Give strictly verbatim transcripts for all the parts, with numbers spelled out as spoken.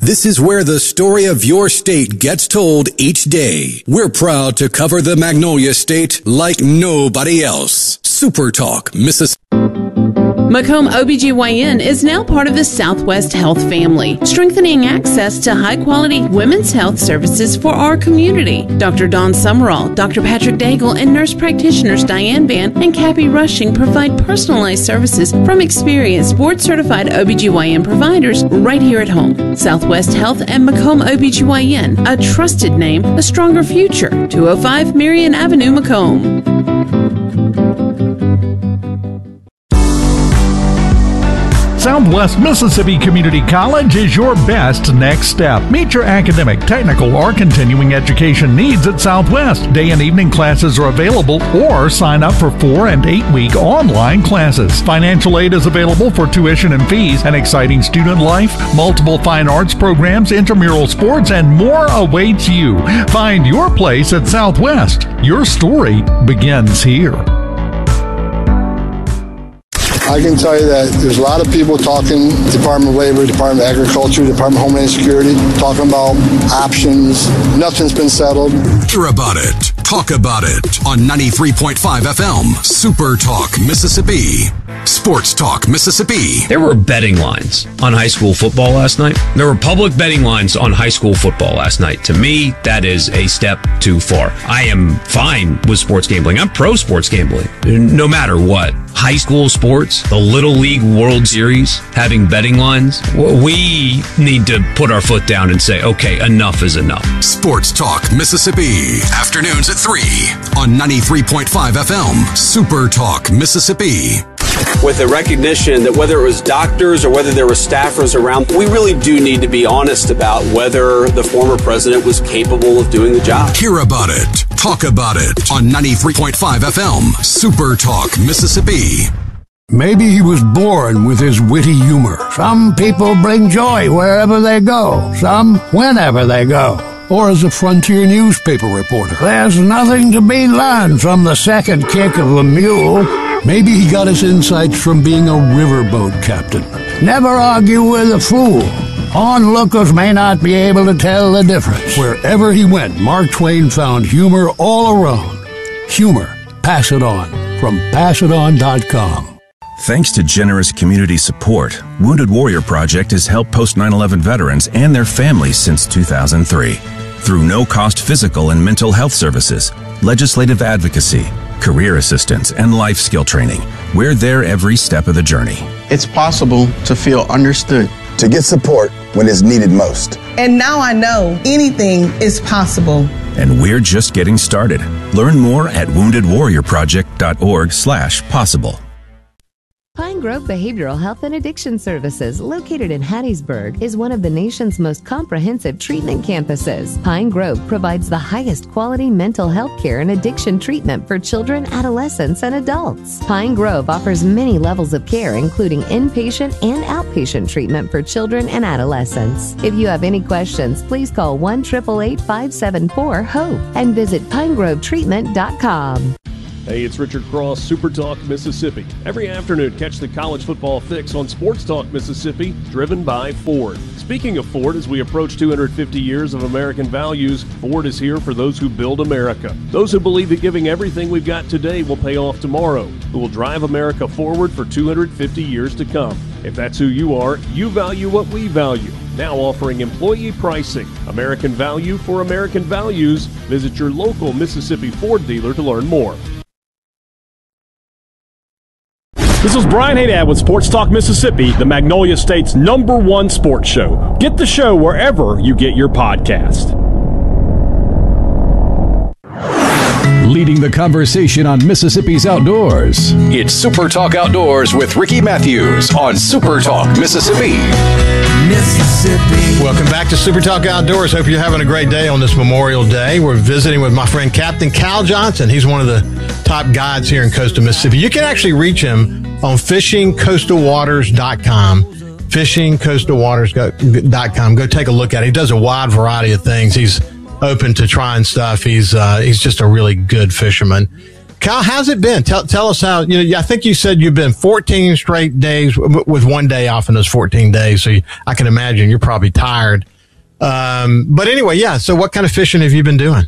This is where the story of your state gets told each day. We're proud to cover the Magnolia State like nobody else. Super Talk, Mississippi. Macomb O B G Y N is now part of the Southwest Health family, strengthening access to high-quality women's health services for our community. Doctor Dawn Summerall, Doctor Patrick Daigle, and nurse practitioners Diane Van and Cappy Rushing provide personalized services from experienced board-certified O B G Y N providers right here at home. Southwest Health and Macomb O B G Y N, a trusted name, a stronger future. two oh five Marion Avenue, Macomb. Southwest Mississippi Community College is your best next step. Meet your academic, technical, or continuing education needs at Southwest. Day and evening classes are available, or sign up for four and eight week online classes. Financial aid is available for tuition and fees, an exciting student life, multiple fine arts programs, intramural sports, and more awaits you. Find your place at Southwest. Your story begins here. I can tell you that there's a lot of people talking, Department of Labor, Department of Agriculture, Department of Homeland Security, talking about options. Nothing's been settled. Hear about it. Talk about it on ninety-three point five F M, Super Talk, Mississippi. Sports Talk, Mississippi. There were betting lines on high school football last night. There were public betting lines on high school football last night. To me, that is a step too far. I am fine with sports gambling. I'm pro sports gambling, no matter what. High school sports, the Little League World Series, having betting lines, we need to put our foot down and say, okay, enough is enough. Sports Talk, Mississippi. Afternoons at three on ninety-three point five F M, Super Talk, Mississippi. With the recognition that whether it was doctors or whether there were staffers around, we really do need to be honest about whether the former president was capable of doing the job. Hear about it. Talk about it on ninety-three point five F M, Super Talk, Mississippi. Maybe he was born with his witty humor. Some people bring joy wherever they go, some whenever they go. Or as a frontier newspaper reporter. There's nothing to be learned from the second kick of a mule. Maybe he got his insights from being a riverboat captain. Never argue with a fool. Onlookers may not be able to tell the difference. Wherever he went, Mark Twain found humor all around. Humor. Pass it on. From pass it on dot com. Thanks to generous community support, Wounded Warrior Project has helped post nine eleven veterans and their families since two thousand three. Through no-cost physical and mental health services, legislative advocacy, career assistance, and life skill training, we're there every step of the journey. It's possible to feel understood. To get support when it's needed most. And now I know anything is possible. And we're just getting started. Learn more at wounded warrior project dot org slash possible. Pine Grove Behavioral Health and Addiction Services, located in Hattiesburg, is one of the nation's most comprehensive treatment campuses. Pine Grove provides the highest quality mental health care and addiction treatment for children, adolescents, and adults. Pine Grove offers many levels of care, including inpatient and outpatient treatment for children and adolescents. If you have any questions, please call one eight eight eight, five seven four, HOPE and visit pine grove treatment dot com. Hey, it's Richard Cross, Super Talk Mississippi. Every afternoon, catch the college football fix on Sports Talk Mississippi, driven by Ford. Speaking of Ford, as we approach two hundred fifty years of American values, Ford is here for those who build America. Those who believe that giving everything we've got today will pay off tomorrow, who will drive America forward for two hundred fifty years to come. If that's who you are, you value what we value. Now offering employee pricing. American value for American values. Visit your local Mississippi Ford dealer to learn more. This is Brian Haydad with Sports Talk Mississippi, the Magnolia State's number one sports show. Get the show wherever you get your podcast. Leading the conversation on Mississippi's outdoors, it's Super Talk Outdoors with Ricky Matthews on Super Talk Mississippi. Mississippi. Welcome back to Super Talk Outdoors. Hope you're having a great day on this Memorial Day. We're visiting with my friend Captain Cal Johnson. He's one of the top guides here in coastal Mississippi. You can actually reach him on fishing coastal waters dot com. fishing coastal waters dot com. Go take a look at it. He does a wide variety of things. He's open to trying stuff. He's uh, he's just a really good fisherman. Cal, how's it been? Tell tell us how. You know, I think you said you've been fourteen straight days with one day off in those fourteen days. So you, I can imagine you're probably tired. Um, but anyway, yeah. So what kind of fishing have you been doing?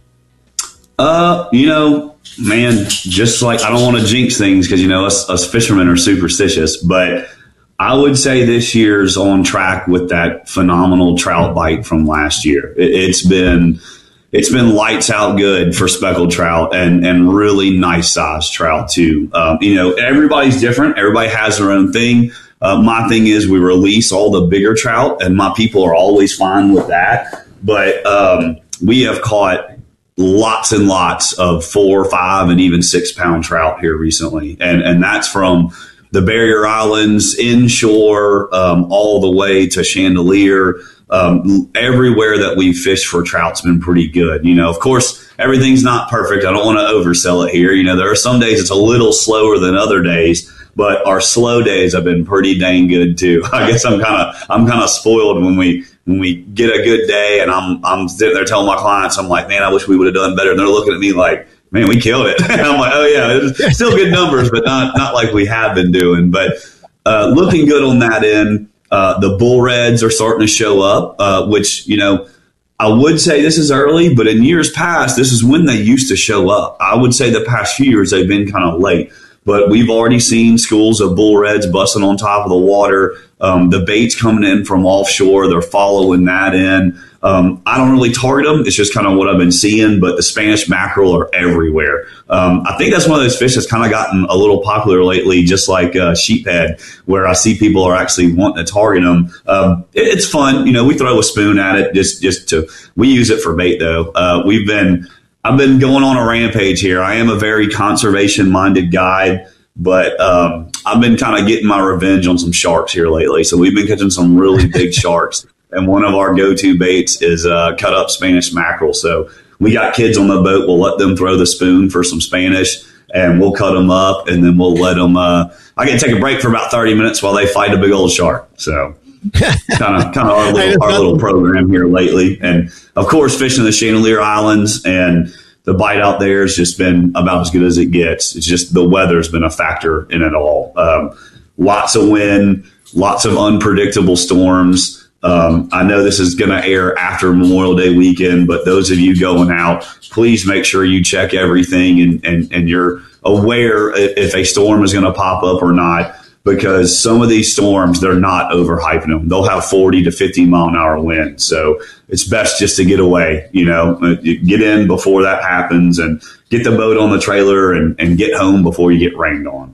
Uh, you know, man, just like, I don't want to jinx things because, you know, us, us fishermen are superstitious, but I would say this year's on track with that phenomenal trout bite from last year. It, it's been, it's been lights out good for speckled trout and, and really nice sized trout too. Um, you know, everybody's different. Everybody has their own thing. Uh, my thing is we release all the bigger trout and my people are always fine with that. But, um, we have caught lots and lots of four, five, and even six pound trout here recently. And, and that's from the barrier islands, inshore, um, all the way to Chandelier. Um, everywhere that we fish for trout's been pretty good. You know, of course, everything's not perfect. I don't want to oversell it here. You know, there are some days it's a little slower than other days, but our slow days have been pretty dang good too. I guess I'm kind of, I'm kind of spoiled when we, when we get a good day and I'm, I'm sitting there telling my clients, I'm like, man, I wish we would have done better. And they're looking at me like, man, we killed it. And I'm like, oh yeah, it's still good numbers, but not, not like we have been doing, but, uh, looking good on that end. Uh, the bull reds are starting to show up, uh, which, you know, I would say this is early, but in years past, this is when they used to show up. I would say the past few years, they've been kind of late, but we've already seen schools of bull reds busting on top of the water. Um, the bait's coming in from offshore. They're following that in. Um, I don't really target them. It's just kind of what I've been seeing, but the Spanish mackerel are everywhere. Um, I think that's one of those fish that's kind of gotten a little popular lately, just like uh, sheephead, where I see people are actually wanting to target them. Um, it, it's fun. You know, we throw a spoon at it just, just to, we use it for bait though. Uh, we've been, I've been going on a rampage here. I am a very conservation minded guy, but um, I've been kind of getting my revenge on some sharks here lately. So we've been catching some really big sharks. And one of our go-to baits is uh, cut up Spanish mackerel. So we got kids on the boat. We'll let them throw the spoon for some Spanish and we'll cut them up and then we'll let them, uh, I get to take a break for about thirty minutes while they fight a big old shark. So kind of, kind of our little, our little program here lately. And of course, fishing the Chandelier Islands, and the bite out there has just been about as good as it gets. It's just the weather's been a factor in it all. Um, lots of wind, lots of unpredictable storms. Um, I know this is going to air after Memorial Day weekend, but those of you going out, please make sure you check everything and, and, and you're aware if a storm is going to pop up or not, because some of these storms, they're not overhyping them. They'll have forty to fifty mile an hour winds. So it's best just to get away, you know, get in before that happens and get the boat on the trailer and, and get home before you get rained on.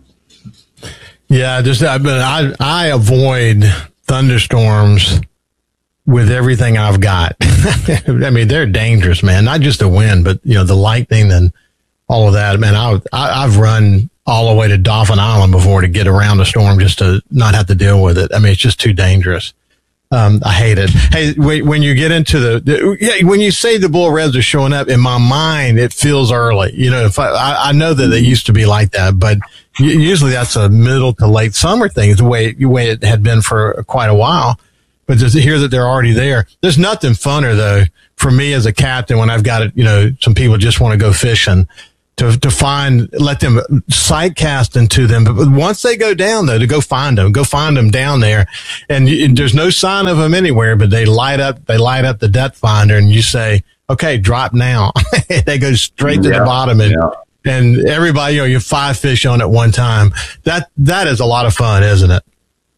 Yeah, just I, I, I avoid thunderstorms with everything I've got. I mean, they're dangerous, man. Not just the wind, but you know, the lightning and all of that. Man, I, I I've run all the way to Dauphin Island before to get around a storm just to not have to deal with it. I mean, it's just too dangerous. Um, I hate it. Hey, when you get into the, the yeah, when you say the bull reds are showing up, in my mind, it feels early. You know, if I, I, I know that they used to be like that, but usually that's a middle to late summer thing. It's the way, the way it had been for quite a while. But just to hear that they're already there, there's nothing funner though for me as a captain when I've got it. You know, some people just want to go fishing to to find, let them sight cast into them. But once they go down though, to go find them, go find them down there, and, you, and there's no sign of them anywhere. But they light up, they light up the depth finder, and you say, "Okay, drop now." They go straight to yeah, the bottom, and yeah. and everybody, you know, you have five fish on at one time. That that is a lot of fun, isn't it?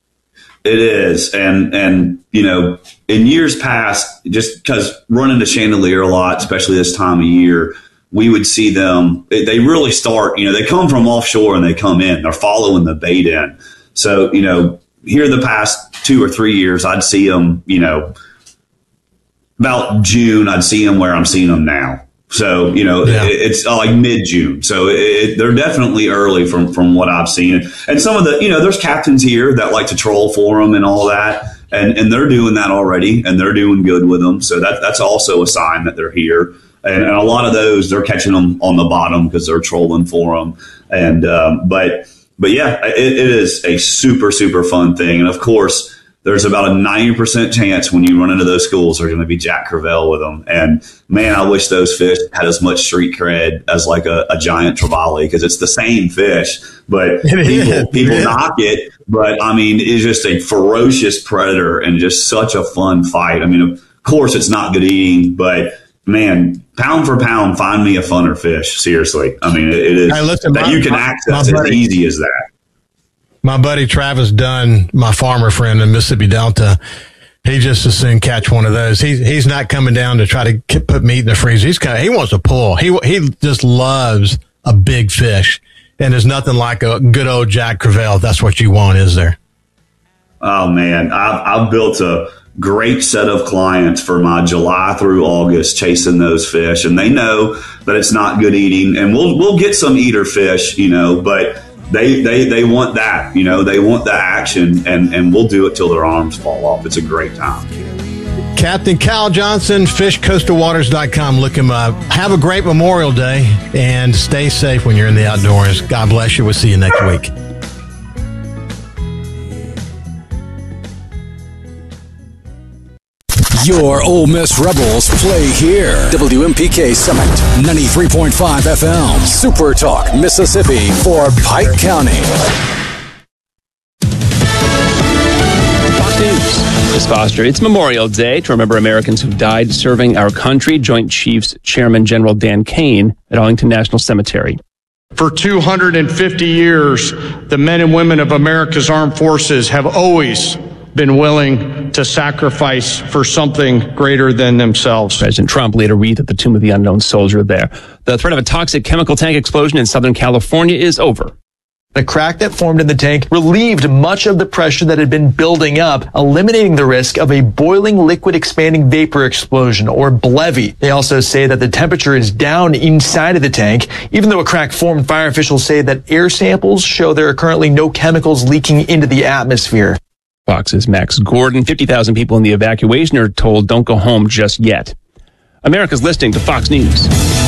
It is. And, and, you know, in years past, just because running to Chandelier a lot, especially this time of year, we would see them, they really start, you know, they come from offshore and they come in, they're following the bait in. So, you know, here the past two or three years, I'd see them, you know, about June, I'd see them where I'm seeing them now. So, you know, yeah. it, it's like mid-June. So it, it, they're definitely early from, from what I've seen. And some of the, you know, there's captains here that like to troll for them and all that. And, and they're doing that already and they're doing good with them. So that, that's also a sign that they're here. And, and a lot of those, they're catching them on the bottom because they're trolling for them. And, um, but, but yeah, it, it is a super, super fun thing. And of course, there's about a ninety percent chance when you run into those schools are going to be Jack Crevalle with them. And man, I wish those fish had as much street cred as like a, a giant trevally, because it's the same fish, but people, people knock it. But I mean, it's just a ferocious predator and just such a fun fight. I mean, of course, it's not good eating, but man, pound for pound, find me a funner fish. Seriously. I mean, it, it is hey, listen, that my, you can my, access my as easy as that. My buddy Travis Dunn, my farmer friend in Mississippi Delta, he just as soon catch one of those. He's he's not coming down to try to get, put meat in the freezer. He's kind of, he wants to pull. He he just loves a big fish, and there's nothing like a good old Jack Crevalle. If that's what you want, is there? Oh man, I've I've built a great set of clients for my July through August chasing those fish, and they know that it's not good eating, and we'll we'll get some eater fish, you know, but they they they want that, you know, they want the action, and and we'll do it till their arms fall off. It's a great time. Captain Cal Johnson, fish coastal waters dot com. Look him up. Have a great Memorial Day, and stay safe when you're in the outdoors. God bless you. We'll see you next week. Your Ole Miss Rebels play here. W M P K Summit, ninety-three point five F M. Super Talk, Mississippi for Pike County. Fox News. Chris Foster. It's Memorial Day to remember Americans who died serving our country. Joint Chiefs Chairman General Dan Kane at Arlington National Cemetery. For two hundred fifty years, the men and women of America's armed forces have always been willing to sacrifice for something greater than themselves. President Trump laid a wreath at the tomb of the unknown soldier there. The threat of a toxic chemical tank explosion in Southern California is over. The crack that formed in the tank relieved much of the pressure that had been building up, eliminating the risk of a boiling liquid expanding vapor explosion, or B L E V E. They also say that the temperature is down inside of the tank. Even though a crack formed, fire officials say that air samples show there are currently no chemicals leaking into the atmosphere. Fox's Max Gordon. fifty thousand people in the evacuation are told don't go home just yet. America's listening to Fox News.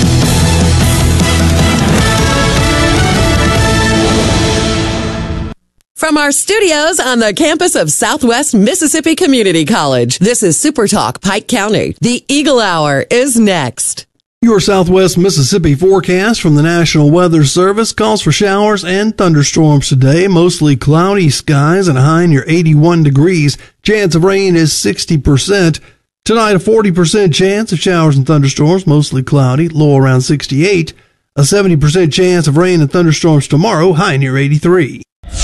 From our studios on the campus of Southwest Mississippi Community College, this is Super Talk Pike County. The Eagle Hour is next. Your Southwest Mississippi forecast from the National Weather Service calls for showers and thunderstorms today. Mostly cloudy skies and a high near eighty-one degrees. Chance of rain is sixty percent. Tonight, a forty percent chance of showers and thunderstorms, mostly cloudy, low around sixty-eight. A seventy percent chance of rain and thunderstorms tomorrow, high near eighty-three.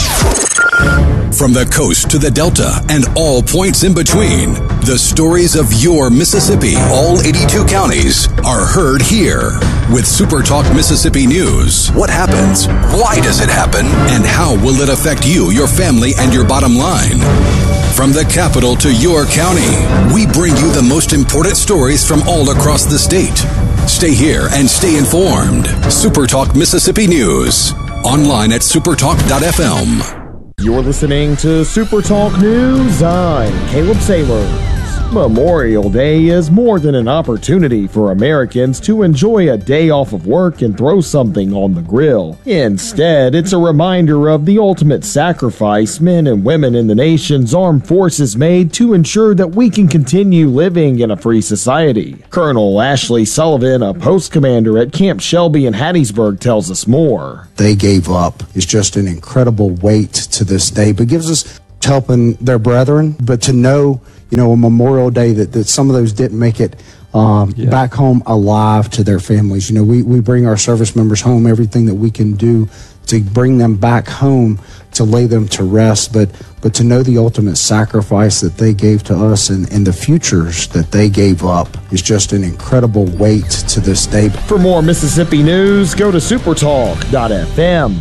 From the coast to the Delta and all points in between, the stories of your Mississippi, all eighty-two counties, are heard here. With Super Talk Mississippi News, what happens? Why does it happen? And how will it affect you, your family, and your bottom line? From the capital to your county, we bring you the most important stories from all across the state. Stay here and stay informed. Super Talk Mississippi News. Online at super talk dot f m. You're listening to Super Talk News. I'm Caleb Sailors. Memorial Day is more than an opportunity for Americans to enjoy a day off of work and throw something on the grill. Instead, it's a reminder of the ultimate sacrifice men and women in the nation's armed forces made to ensure that we can continue living in a free society. Colonel Ashley Sullivan, a post commander at Camp Shelby in Hattiesburg, tells us more. They gave up. It's just an incredible weight to this day, but gives us helping their brethren, but to know, you know, a Memorial Day that, that some of those didn't make it um, yeah. back home alive to their families. You know, we, we bring our service members home, everything that we can do to bring them back home, to lay them to rest, but but to know the ultimate sacrifice that they gave to us and, and the futures that they gave up is just an incredible weight to this day. For more Mississippi news, go to super talk dot f m.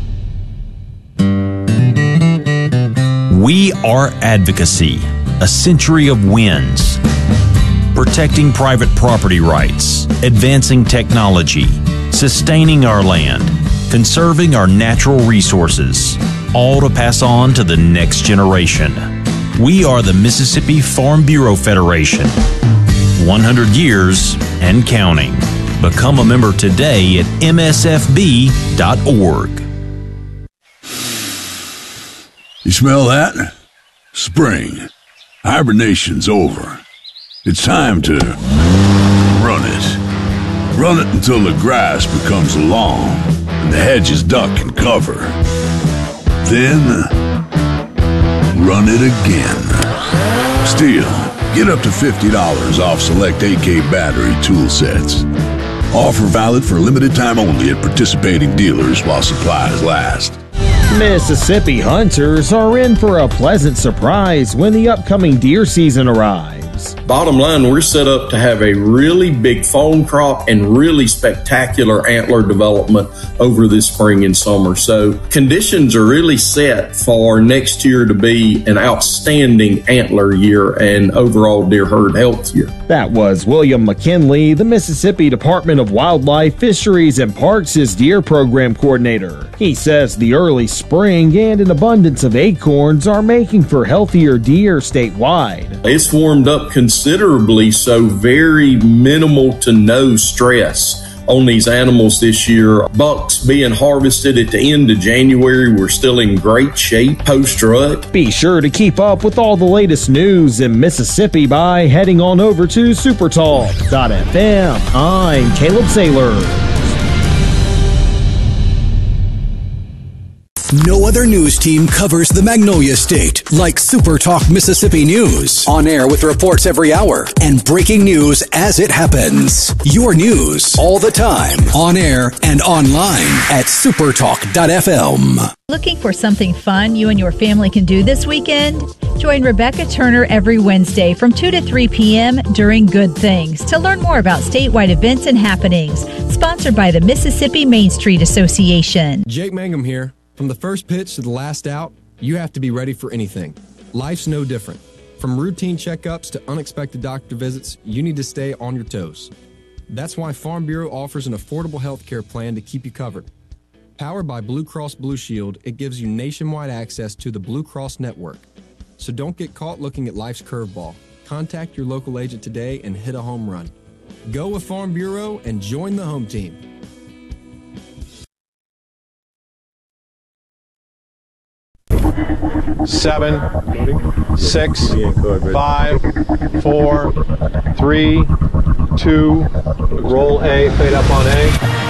We are advocacy, a century of wins. Protecting private property rights, advancing technology, sustaining our land, conserving our natural resources, all to pass on to the next generation. We are the Mississippi Farm Bureau Federation. one hundred years and counting. Become a member today at m s f b dot org. You smell that? Spring. Hibernation's over. It's time to run it. Run it until the grass becomes long and the hedges duck and cover. Then run it again. Still, get up to fifty dollars off select A K battery tool sets. Offer valid for limited time only at participating dealers while supplies last. Mississippi hunters are in for a pleasant surprise when the upcoming deer season arrives. Bottom line, we're set up to have a really big fawn crop and really spectacular antler development over this spring and summer. So conditions are really set for next year to be an outstanding antler year and overall deer herd health year. That was William McKinley, the Mississippi Department of Wildlife, Fisheries, and Parks' Deer Program Coordinator. He says the early spring and an abundance of acorns are making for healthier deer statewide. It's warmed up considerably, so very minimal to no stress on these animals this year. Bucks being harvested at the end of January. We're still in great shape post-rut. Be sure to keep up with all the latest news in Mississippi by heading on over to supertalk dot f m. I'm Caleb Saylor. No other news team covers the Magnolia State like Super Talk Mississippi News. On air with reports every hour and breaking news as it happens. Your news all the time. On air and online at supertalk dot f m. Looking for something fun you and your family can do this weekend? Join Rebecca Turner every Wednesday from two to three p.m. during Good Things to learn more about statewide events and happenings. Sponsored by the Mississippi Main Street Association. Jake Mangum here. From the first pitch to the last out, you have to be ready for anything. Life's no different. From routine checkups to unexpected doctor visits, you need to stay on your toes. That's why Farm Bureau offers an affordable health care plan to keep you covered. Powered by Blue Cross Blue Shield, it gives you nationwide access to the Blue Cross network. So don't get caught looking at life's curveball. Contact your local agent today and hit a home run. Go with Farm Bureau and join the home team. Seven, six, five, four, three, two, roll A, fade up on A.